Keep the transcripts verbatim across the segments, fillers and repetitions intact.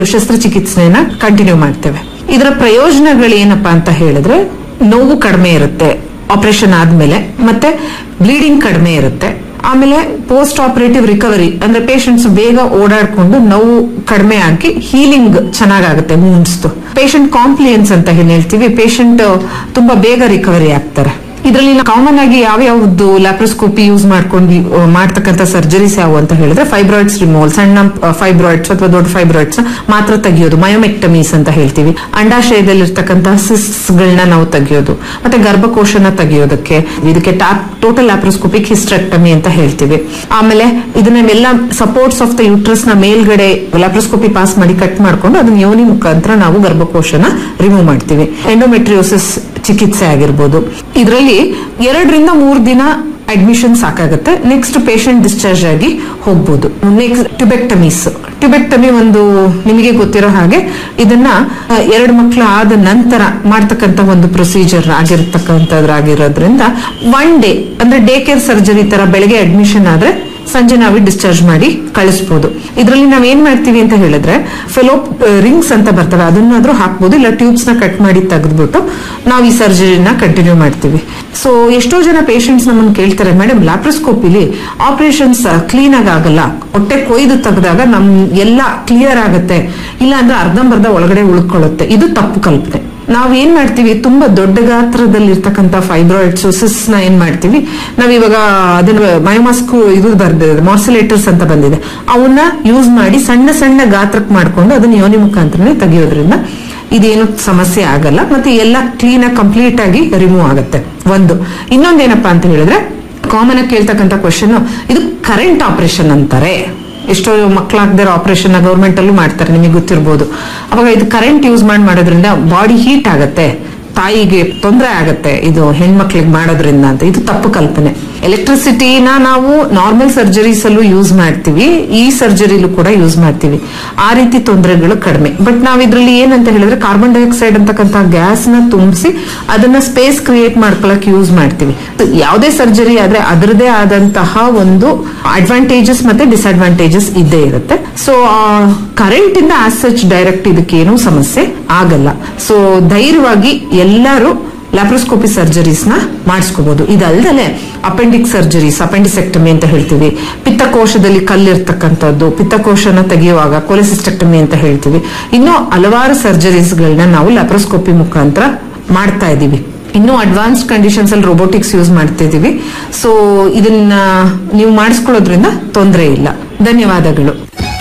ಶಸ್ತ್ರಚಿಕಿತ್ಸೆಯನ್ನ continue ಮಾಡ್ತೇವೆ. ಇದರ ಪ್ರಯೋಜನಗಳೇನಪ್ಪಾ ಅಂತ ಹೇಳಿದ್ರೆ ನೋವು ಕಡಿಮೆ ಇರುತ್ತೆ ಆಪರೇಷನ್ ಆದ್ಮೇಲೆ, ಮತ್ತೆ ಬ್ಲೀಡಿಂಗ್ ಕಡಿಮೆ ಇರುತ್ತೆ. ಆಮೇಲೆ ಪೋಸ್ಟ್ ಆಪರೇಟಿವ್ ರಿಕವರಿ ಅಂದ್ರೆ ಪೇಷಂಟ್ಸ್ ಬೇಗ ಓಡಾಡ್ಕೊಂಡು ನೋವು ಕಡಿಮೆ ಆಗಿ ಹೀಲಿಂಗ್ ಚೆನ್ನಾಗುತ್ತೆ ವೂಂಡ್ಸ್. ಪೇಷಂಟ್ ಕಾಂಪ್ಲಿಯನ್ಸ್ ಅಂತ ಏನ್ ಹೇಳ್ತೀವಿ, ಪೇಷಂಟ್ ತುಂಬಾ ಬೇಗ ರಿಕವರಿ ಆಗ್ತಾರೆ. ಇದರಲ್ಲಿ ಕಾಮನ್ ಆಗಿ ಯಾವ್ಯಾವ್ದು ಲ್ಯಾಪ್ರೋಸ್ಕೋಪಿ ಯೂಸ್ ಮಾಡ್ಕೊಂಡು ಮಾಡ್ತಕ್ಕಂಥ ಸರ್ಜರೀಸ್ ಯಾವ ಅಂತ ಹೇಳಿದ್ರೆ ಫೈಬ್ರಾಯ್ಡ್ಸ್ ರಿಮೂವಲ್, ಸಣ್ಣ ಫೈಬ್ರಾಯ್ಡ್ಸ್ ಅಥವಾ ದೊಡ್ಡ ಫೈಬ್ರಾಯ್ಡ್ಸ್ ಮಾತ್ರ ತೆಗೆಯೋದು, ಮಯೋಮೆಕ್ಟಮೀಸ್ ಅಂತ ಹೇಳ್ತೀವಿ. ಅಂಡಾಶಯದಲ್ಲಿರ್ತಕ್ಕಂತಹ ಸಿಸ್ಟ್ಸ್ ಗಳನ್ನ ನಾವು ತೆಗೆಯೋದು, ಮತ್ತೆ ಗರ್ಭಕೋಶನ ತೆಗೆಯೋದಕ್ಕೆ ಇದಕ್ಕೆ ಟೋಟಲ್ ಲ್ಯಾಪ್ರೋಸ್ಕೋಪಿಕ್ ಹಿಸ್ಟರೆಕ್ಟಮಿ ಅಂತ ಹೇಳ್ತೀವಿ. ಆಮೇಲೆ ಇದನ್ನೆಲ್ಲ ಸಪೋರ್ಟ್ಸ್ ಆಫ್ ದ ಯೂಟ್ರಸ್ ನ ಮೇಲ್ಗಡೆ ಲ್ಯಾಪ್ರೋಸ್ಕೋಪಿ ಪಾಸ್ ಮಾಡಿ ಕಟ್ ಮಾಡ್ಕೊಂಡು ಅದನ್ನ ಯೋನಿ ಮುಖಾಂತರ ನಾವು ಗರ್ಭಕೋಶನ ರಿಮೂವ್ ಮಾಡ್ತೀವಿ. ಎಂಡೋಮೆಟ್ರಿಯೋಸಿಸ್ ಚಿಕಿತ್ಸೆ ಆಗಿರ್ಬೋದು. ಇದರಲ್ಲಿ ಎರಡರಿಂದ ಮೂರು ದಿನ ಅಡ್ಮಿಷನ್ ಸಾಕಾಗುತ್ತೆ. ನೆಕ್ಸ್ಟ್ ಪೇಷಂಟ್ ಡಿಸ್ಚಾರ್ಜ್ ಆಗಿ ಹೋಗ್ಬೋದು. ನೆಕ್ಸ್ಟ್ ಟ್ಯುಬೆಕ್ಟಮೀಸ್. ಟ್ಯುಬೆಕ್ಟಮಿ ಒಂದು ನಿಮಗೆ ಗೊತ್ತಿರೋ ಹಾಗೆ ಇದನ್ನ ಎರಡು ಮಕ್ಕಳು ಆದ ನಂತರ ಮಾಡ್ತಕ್ಕಂತ ಒಂದು ಪ್ರೊಸೀಜರ್ ಆಗಿರತಕ್ಕಂಥದ್ರಾಗಿರೋದ್ರಿಂದ ಒನ್ ಡೇ ಅಂದ್ರೆ ಡೇ ಕೇರ್ ಸರ್ಜರಿ ತರ ಬೆಳಗ್ಗೆ ಅಡ್ಮಿಷನ್ ಆದ್ರೆ ಸಂಜೆ ನಾವೇ ಡಿಸ್ಚಾರ್ಜ್ ಮಾಡಿ ಕಳಿಸಬಹುದು. ಇದರಲ್ಲಿ ನಾವ್ ಏನ್ ಮಾಡ್ತೀವಿ ಅಂತ ಹೇಳಿದ್ರೆ ಫೆಲೋಪ್ ರಿಂಗ್ಸ್ ಅಂತ ಬರ್ತವೆ, ಅದನ್ನಾದ್ರೂ ಹಾಕ್ಬೋದು, ಇಲ್ಲ ಟ್ಯೂಬ್ಸ್ ನ ಕಟ್ ಮಾಡಿ ತೆಗೆದ್ಬಿಟ್ಟು ನಾವು ಈ ಸರ್ಜರಿನ ಕಂಟಿನ್ಯೂ ಮಾಡ್ತೀವಿ. ಸೊ ಎಷ್ಟೋ ಜನ ಪೇಷಂಟ್ಸ್ ನಮ್ಮನ್ನು ಕೇಳ್ತಾರೆ, ಮೇಡಮ್ ಲ್ಯಾಪ್ರೋಸ್ಕೋಪಿಲಿ ಆಪರೇಷನ್ಸ್ ಕ್ಲೀನ್ ಆಗಿ ಆಗಲ್ಲ, ಹೊಟ್ಟೆ ಕೊಯ್ದು ತೆಗೆದಾಗ ನಮ್ ಎಲ್ಲ ಕ್ಲಿಯರ್ ಆಗುತ್ತೆ, ಇಲ್ಲ ಅಂದ್ರೆ ಅರ್ಧಂಬರ್ಧ ಒಳಗಡೆ ಉಳ್ಕೊಳ್ಳುತ್ತೆ. ಇದು ತಪ್ಪು ಕಲ್ಪನೆ. ನಾವ್ ಏನ್ ಮಾಡ್ತೀವಿ, ತುಂಬಾ ದೊಡ್ಡ ಗಾತ್ರದಲ್ಲಿ ಇರ್ತಕ್ಕಂಥ ಫೈಬ್ರಾಯ್ಡ್ಸ್ ಸಿಸ್ ನ ಏನ್ ಮಾಡ್ತೀವಿ, ನಾವ್ ಇವಾಗ ಅದನ್ನ ಮಯೋಮಾಸ್ಕ್ ಇದು ಬರ್ದಿದೆ, ಮಾರ್ಸಿಲೇಟರ್ಸ್ ಅಂತ ಬಂದಿದೆ, ಅವನ್ನ ಯೂಸ್ ಮಾಡಿ ಸಣ್ಣ ಸಣ್ಣ ಗಾತ್ರಕ್ಕೆ ಮಾಡ್ಕೊಂಡು ಅದನ್ನ ಯೋನಿ ಮುಖಾಂತರನೇ ತೆಗೆಯೋದ್ರಿಂದ ಇದೇನು ಸಮಸ್ಯೆ ಆಗಲ್ಲ, ಮತ್ತೆ ಎಲ್ಲ ಕ್ಲೀನ್ ಆಗಿ ಕಂಪ್ಲೀಟ್ ಆಗಿ ರಿಮೂವ್ ಆಗುತ್ತೆ. ಒಂದು ಇನ್ನೊಂದೇನಪ್ಪಾ ಅಂತ ಹೇಳಿದ್ರೆ ಕಾಮನ್ ಆಗಿ ಕೇಳ್ತಕ್ಕಂಥ ಕ್ವಶನ್, ಇದು ಕರೆಂಟ್ ಆಪರೇಷನ್ ಅಂತಾರೆ. ಎಷ್ಟೋ ಮಕ್ಕಳಾಗದಿರೋ ಆಪರೇಷನ್ ಗವರ್ಮೆಂಟ್ ಅಲ್ಲೂ ಮಾಡ್ತಾರೆ, ನಿಮಗೆ ಗೊತ್ತಿರ್ಬೋದು. ಅವಾಗ ಇದು ಕರೆಂಟ್ ಯೂಸ್ ಮಾಡಿ ಮಾಡೋದ್ರಿಂದ ಬಾಡಿ ಹೀಟ್ ಆಗತ್ತೆ, ತಾಯಿಗೆ ತೊಂದರೆ ಆಗತ್ತೆ ಇದು ಹೆಣ್ಮಕ್ಳಿಗೆ ಮಾಡೋದ್ರಿಂದ ಅಂತ. ಇದು ತಪ್ಪು ಕಲ್ಪನೆ. ಎಲೆಕ್ಟ್ರಿಸಿಟಿನ ನಾವು ನಾರ್ಮಲ್ ಸರ್ಜರೀಸ್ ಅಲ್ಲೂ ಯೂಸ್ ಮಾಡ್ತೀವಿ, ಈ ಸರ್ಜರಿಲೂ ಕೂಡ ಯೂಸ್ ಮಾಡ್ತೀವಿ. ಆ ರೀತಿ ತೊಂದರೆಗಳು ಕಡಿಮೆ. ಬಟ್ ನಾವ್ ಇದ್ರಲ್ಲಿ ಏನಂತ ಹೇಳಿದ್ರೆ ಕಾರ್ಬನ್ ಡೈಆಕ್ಸೈಡ್ ಅಂತಕ್ಕಂಥ ಗ್ಯಾಸ್ ನ ತುಂಬಿಸಿ ಅದನ್ನ ಸ್ಪೇಸ್ ಕ್ರಿಯೇಟ್ ಮಾಡ್ಕೊಳಕ್ ಯೂಸ್ ಮಾಡ್ತೀವಿ. ಯಾವುದೇ ಸರ್ಜರಿ ಆದ್ರೆ ಅದರದೇ ಆದಂತಹ ಒಂದು ಅಡ್ವಾಂಟೇಜಸ್ ಮತ್ತೆ ಡಿಸ್ಅಡ್ವಾಂಟೇಜಸ್ ಇದ್ದೇ ಇರುತ್ತೆ. ಸೊ ಕರೆಂಟ್ ಇಂದ ಆಸ್ ಸಚ್ ಡೈರೆಕ್ಟ್ ಇದಕ್ಕೇನು ಸಮಸ್ಯೆ ಆಗಲ್ಲ. ಸೊ ಧೈರ್ಯವಾಗಿ ಎಲ್ಲರೂ ಲ್ಯಾಪ್ರೋಸ್ಕೋಪಿ ಸರ್ಜರೀಸ್ ನ ಮಾಡಿಸ್ಕೋಬಹುದು. ಇದಲ್ದಲೆ ಅಪೆಂಡಿಕ್ ಸರ್ಜರೀಸ್, ಅಪೆಂಡಿಸೆಕ್ಟಮಿ ಅಂತ ಹೇಳ್ತೀವಿ, ಪಿತ್ತಕೋಶದಲ್ಲಿ ಕಲ್ಲಿರ್ತಕ್ಕಂಥದ್ದು, ಪಿತ್ತಕೋಶನ ತೆಗೆಯುವಾಗ ಕೊಲೆಸಿಸ್ಟೆಕ್ಟಮಿ ಅಂತ ಹೇಳ್ತೀವಿ. ಇನ್ನು ಹಲವಾರು ಸರ್ಜರೀಸ್ ಗಳನ್ನ ನಾವು ಲ್ಯಾಪ್ರೋಸ್ಕೋಪಿ ಮುಖಾಂತರ ಮಾಡ್ತಾ ಇದೀವಿ. ಇನ್ನು ಅಡ್ವಾನ್ಸ್ಡ್ ಕಂಡೀಷನ್ಸ್ ಅಲ್ಲಿ ರೋಬೋಟಿಕ್ಸ್ ಯೂಸ್ ಮಾಡ್ತಾ ಇದೀವಿ. ಸೊ ಇದನ್ನ ನೀವು ಮಾಡಿಸ್ಕೊಳ್ಳೋದ್ರಿಂದ ತೊಂದರೆ ಇಲ್ಲ. ಧನ್ಯವಾದಗಳು.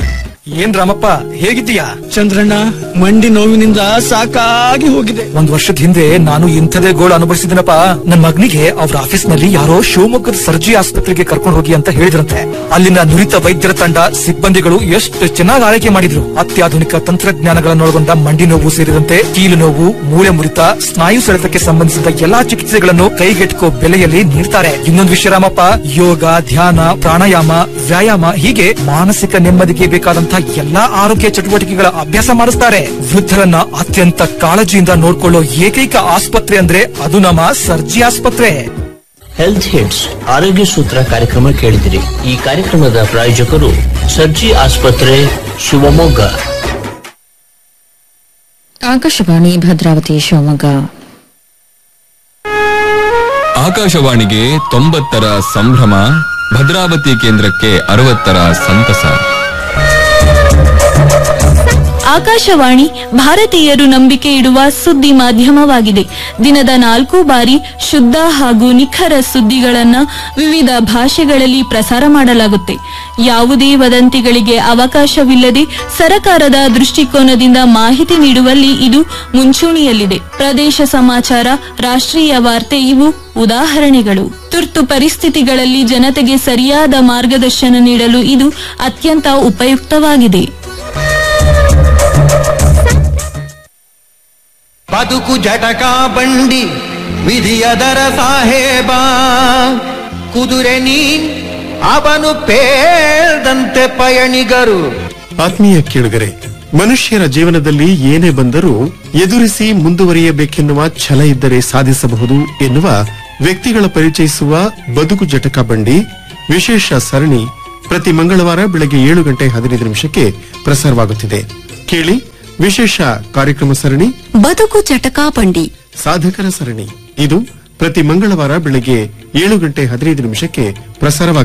ಏನ್ ರಾಮಪ್ಪ, ಹೇಗಿದ್ದೀಯಾ? ಚಂದ್ರಣ್ಣ, ಮಂಡಿ ನೋವಿನಿಂದ ಸಾಕಾಗಿ ಹೋಗಿದೆ. ಒಂದ್ ವರ್ಷದ ಹಿಂದೆ ನಾನು ಇಂಥದೇ ಗೋಳು ಅನುಭವಿಸಿದನಪ್ಪ. ನನ್ ಮಗನಿಗೆ ಅವ್ರ ಆಫೀಸ್ ನಲ್ಲಿ ಯಾರೋ ಶಿವಮೊಗ್ಗದ ಸರ್ಜರಿ ಆಸ್ಪತ್ರೆಗೆ ಕರ್ಕೊಂಡು ಹೋಗಿ ಅಂತ ಹೇಳಿದ್ರಂತೆ. ಅಲ್ಲಿನ ನುರಿತ ವೈದ್ಯರ ತಂಡ ಸಿಬ್ಬಂದಿಗಳು ಎಷ್ಟು ಚೆನ್ನಾಗಿ ಆರೈಕೆ ಮಾಡಿದ್ರು. ಅತ್ಯಾಧುನಿಕ ತಂತ್ರಜ್ಞಾನಗಳನ್ನೊಳಗೊಂಡ ಮಂಡಿ ನೋವು ಸೇರಿದಂತೆ ಕೀಲು ನೋವು, ಮೂಳೆ ಮುರಿತ, ಸ್ನಾಯು ಸೆಳೆತಕ್ಕೆ ಸಂಬಂಧಿಸಿದ ಎಲ್ಲಾ ಚಿಕಿತ್ಸೆಗಳನ್ನು ಕೈಗೆಟುಕೋ ಬೆಲೆಯಲ್ಲಿ ನೀಡ್ತಾರೆ. ಇನ್ನೊಂದು ವಿಷಯ ರಾಮಪ್ಪ, ಯೋಗ, ಧ್ಯಾನ, ಪ್ರಾಣಾಯಾಮ, ವ್ಯಾಯಾಮ ಹೀಗೆ ಮಾನಸಿಕ ನೆಮ್ಮದಿಗೆ ಬೇಕಾದಂತಹ ಎಲ್ಲಾ ಆರೋಗ್ಯ ಚಟುವಟಿಕೆಗಳ ಅಭ್ಯಾಸ ಮಾಡಿಸ್ತಾರೆ. ವೃದ್ಧರನ್ನ ಅತ್ಯಂತ ಕಾಳಜಿಯಿಂದ ನೋಡ್ಕೊಳ್ಳೋ ಏಕೈಕ ಆಸ್ಪತ್ರೆ ಅಂದ್ರೆ ಅದು ನಮ್ಮ ಸರ್ಜಿ ಆಸ್ಪತ್ರೆ. ಹೆಲ್ತ್ ಹಿಟ್ಸ್ ಆರೋಗ್ಯ ಸೂತ್ರ ಕಾರ್ಯಕ್ರಮ ಕೇಳಿದಿರಿ. ಈ ಕಾರ್ಯಕ್ರಮದ ಪ್ರಾಯೋಜಕರು ಸರ್ಜಿ ಆಸ್ಪತ್ರೆ, ಶಿವಮೊಗ್ಗ. ಆಕಾಶವಾಣಿ ಭದ್ರಾವತಿ, ಶಿವಮೊಗ್ಗ. ಆಕಾಶವಾಣಿಗೆ ತೊಂಬತ್ತರ ಸಂಭ್ರಮ, ಭದ್ರಾವತಿ ಕೇಂದ್ರಕ್ಕೆ ಅರವತ್ತರ ಸಂತಸ. ಆಕಾಶವಾಣಿ ಭಾರತೀಯರು ನಂಬಿಕೆ ಇಡುವ ಸುದ್ದಿ ಮಾಧ್ಯಮವಾಗಿದೆ. ದಿನದ ನಾಲ್ಕು ಬಾರಿ ಶುದ್ಧ ಹಾಗೂ ನಿಖರ ಸುದ್ದಿಗಳನ್ನ ವಿವಿಧ ಭಾಷೆಗಳಲ್ಲಿ ಪ್ರಸಾರ ಮಾಡಲಾಗುತ್ತೆ. ಯಾವುದೇ ವದಂತಿಗಳಿಗೆ ಅವಕಾಶವಿಲ್ಲದೆ ಸರಕಾರದ ದೃಷ್ಟಿಕೋನದಿಂದ ಮಾಹಿತಿ ನೀಡುವಲ್ಲಿ ಇದು ಮುಂಚೂಣಿಯಲ್ಲಿದೆ. ಪ್ರದೇಶ ಸಮಾಚಾರ, ರಾಷ್ಟ್ರೀಯ ವಾರ್ತೆ ಇವು ಉದಾಹರಣೆಗಳು. ತುರ್ತು ಪರಿಸ್ಥಿತಿಗಳಲ್ಲಿ ಜನತೆಗೆ ಸರಿಯಾದ ಮಾರ್ಗದರ್ಶನ ನೀಡಲು ಇದು ಅತ್ಯಂತ ಉಪಯುಕ್ತವಾಗಿದೆ. ಬದುಕು ಜಟಕ ಬಂಡಿ ವಿಧಿಯದರ ಸಾಹೇಬ, ಕುದುರೆ ನೀನ್ ಅವನು ಪೇಳ್ದಂತೆ ಪಯಣಿಗರು. ಆತ್ಮೀಯ ಕೇಳುಗರೆ, ಮನುಷ್ಯರ ಜೀವನದಲ್ಲಿ ಏನೇ ಬಂದರೂ ಎದುರಿಸಿ ಮುಂದುವರಿಯಬೇಕೆನ್ನುವ ಛಲ ಇದ್ದರೆ ಸಾಧಿಸಬಹುದು ಎನ್ನುವ ವ್ಯಕ್ತಿಗಳ ಪರಿಚಯಿಸುವ ಬದುಕು ಜಟಕ ಬಂಡಿ ವಿಶೇಷ ಸರಣಿ ಪ್ರತಿ ಮಂಗಳವಾರ ಬೆಳಗ್ಗೆ ಏಳು ಗಂಟೆ ಹದಿನೈದು ನಿಮಿಷಕ್ಕೆ ಪ್ರಸಾರವಾಗುತ್ತಿದೆ. ಕೇಳಿ ವಿಶೇಷ ಕಾರ್ಯಕ್ರಮ ಸರಣಿ ಬದುಕು ಚಟಕಾ ಬಂಡಿ ಸಾಧಕರ ಸರಣಿ. ಇದು ಪ್ರತಿ ಮಂಗಳವಾರ ಬೆಳಗ್ಗೆ ಏಳು ಗಂಟೆ ಹದಿನೈದು ನಿಮಿಷಕ್ಕೆ ಪ್ರಸಾರವಾಗುತ್ತದೆ.